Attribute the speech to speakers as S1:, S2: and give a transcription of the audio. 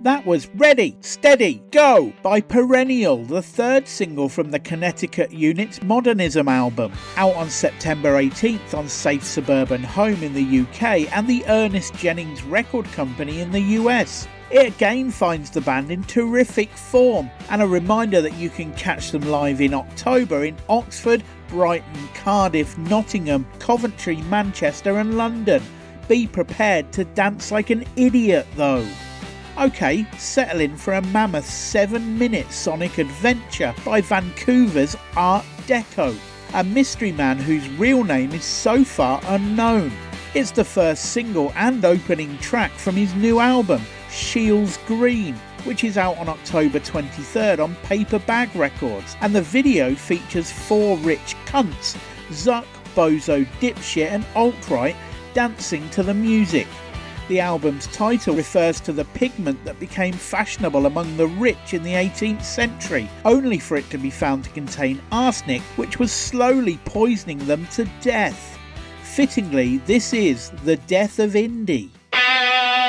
S1: That was Ready, Steady, Go by Perennial, the third single from the Connecticut Unit's Modernism album, out on September 18th on Safe Suburban Home in the UK and the Ernest Jennings Record Company in the US. It again finds the band in terrific form, and a reminder that you can catch them live in October in Oxford, Brighton, Cardiff, Nottingham, Coventry, Manchester and London. Be prepared to dance like an idiot though. OK, settle in for a mammoth 7-minute sonic adventure by Vancouver's Art Deco, a mystery man whose real name is so far unknown. It's the first single and opening track from his new album, Shields Green, which is out on October 23rd on Paper Bag Records, and the video features 4 rich cunts, Zuck, Bozo, Dipshit and Alt-Right, dancing to the music. The album's title refers to the pigment that became fashionable among the rich in the 18th century, only for it to be found to contain arsenic, which was slowly poisoning them to death. Fittingly, this is the death of indie.